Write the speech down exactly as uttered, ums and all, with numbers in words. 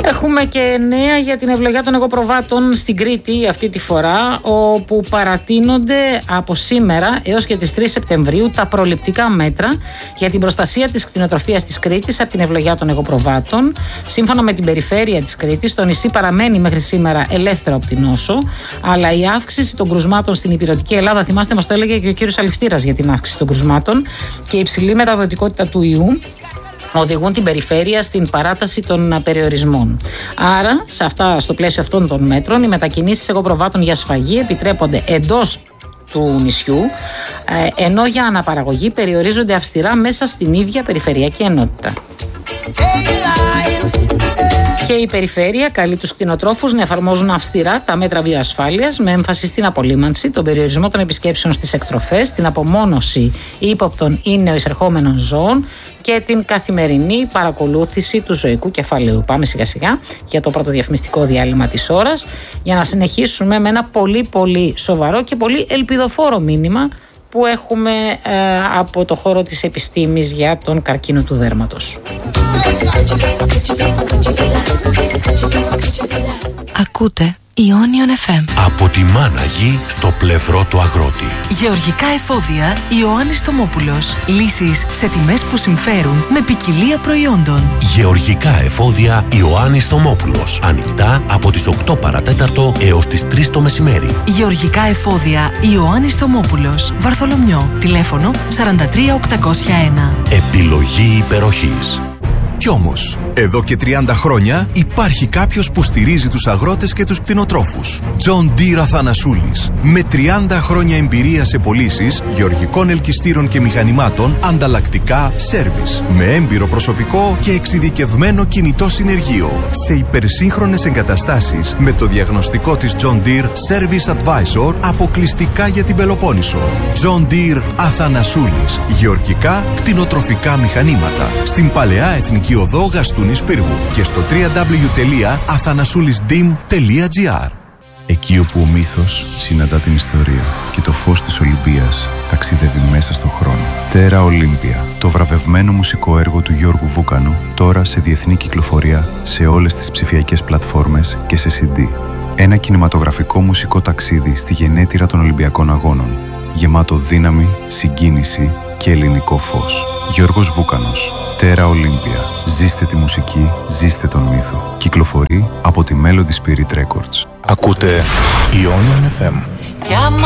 Έχουμε και νέα για την ευλογιά των εγωπροβάτων στην Κρήτη αυτή τη φορά, όπου παρατείνονται από σήμερα έως και τις τρεις Σεπτεμβρίου τα προληπτικά μέτρα για την προστασία της κτηνοτροφίας της Κρήτης από την ευλογιά των εγωπροβάτων. Σύμφωνα με την περιφέρεια της Κρήτης, το νησί παραμένει μέχρι σήμερα ελεύθερο από την νόσο, αλλά η αύξηση των κρουσμάτων στην υπηρετική Ελλάδα, θυμάστε, μας το έλεγε και ο κύριος Αληφτήρας για την αύξηση των κρουσμάτων, και η υψηλή μεταδοτικότητα του ιού οδηγούν την περιφέρεια στην παράταση των περιορισμών. Άρα, σε αυτά, στο πλαίσιο αυτών των μέτρων, οι μετακινήσεις εγωπροβάτων για σφαγή επιτρέπονται εντός του νησιού, ενώ για αναπαραγωγή περιορίζονται αυστηρά μέσα στην ίδια περιφερειακή ενότητα. Και η περιφέρεια καλεί τους κτηνοτρόφους να εφαρμόζουν αυστηρά τα μέτρα βιοασφάλειας, με έμφαση στην απολύμανση, τον περιορισμό των επισκέψεων στις εκτροφές, την απομόνωση ύποπτων ή νεοεισερχόμενων ζώων και την καθημερινή παρακολούθηση του ζωικού κεφαλαίου. Πάμε σιγά σιγά για το πρώτο διαφημιστικό διάλειμμα της ώρας, για να συνεχίσουμε με ένα πολύ πολύ σοβαρό και πολύ ελπιδοφόρο μήνυμα που έχουμε ε, από το χώρο της επιστήμης για τον καρκίνο του δέρματος. Ακούτε Ionion εφ εμ. Από τη μάνα γη στο πλευρό του αγρότη. Γεωργικά εφόδια Ιωάννης Θωμόπουλος. Λύσεις σε τιμές που συμφέρουν με ποικιλία προϊόντων. Γεωργικά εφόδια Ιωάννης Θωμόπουλος. Ανοιχτά από τις οκτώ παρατέταρτο έως τις τρεις το μεσημέρι. Γεωργικά εφόδια Ιωάννης Θωμόπουλος. Βαρθολομιό. Τηλέφωνο σαράντα τρία οκτακόσια ένα. Επιλογή υπεροχής. Κι όμως, εδώ και τριάντα χρόνια υπάρχει κάποιος που στηρίζει τους αγρότες και τους κτηνοτρόφους. John Deere Αθανασούλης. Με τριάντα χρόνια εμπειρία σε πωλήσεις γεωργικών ελκυστήρων και μηχανημάτων, ανταλλακτικά, σέρβις. Με έμπειρο προσωπικό και εξειδικευμένο κινητό συνεργείο. Σε υπερσύγχρονες εγκαταστάσεις με το διαγνωστικό της John Deere Service Advisor αποκλειστικά για την Πελοπόννησο. John Deere Αθανασούλης. Γεωργικά κτηνοτροφικά μηχανήματα. Στην Παλαιά Εθνική Οδό Γαστούνης Πύργου και στο double-u double-u double-u τελεία αθανασούλισdim τελεία gr. Εκεί όπου ο μύθος συναντά την ιστορία και το φως της Ολυμπίας ταξιδεύει μέσα στον χρόνο. Τέρα Ολύμπια, το βραβευμένο μουσικό έργο του Γιώργου Βούκανου, τώρα σε διεθνή κυκλοφορία σε όλες τις ψηφιακές πλατφόρμες και σε σι ντι. Ένα κινηματογραφικό μουσικό ταξίδι στη γενέτειρα των Ολυμπιακών Αγώνων, γεμάτο δύναμη, συγκίνηση και ελληνικό φως. Γιώργος Βούκανος. Τέρα Ολύμπια. Ζήστε τη μουσική, ζήστε τον μύθο. Κυκλοφορεί από τη Melody Spirit Records. Ακούτε Ionion εφ εμ.